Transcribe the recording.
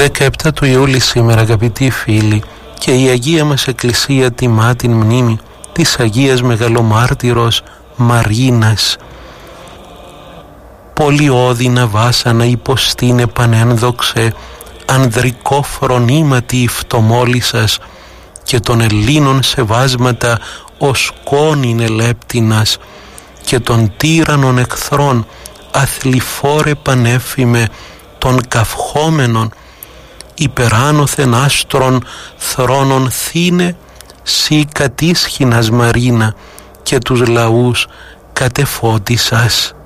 17 του Ιούλη σήμερα, αγαπητοί φίλοι, και η Αγία μας Εκκλησία τιμά την μνήμη της Αγίας Μεγαλομάρτυρος Μαρίνας. Πολύ ώδινα βάσανα υποστήνε πανένδοξε, ανδρικό φρονήματι η φτωμόλη σας, και των Ελλήνων σεβάσματα ως κόνην ελέπτηνας, και των τύραννων εχθρών αθλιφόρε πανέφημε, των καυχόμενων υπεράνωθεν άστρων θρόνων θύνε, σύ κατήσχυνας Μαρίνα, και τους λαούς κατεφώτισας.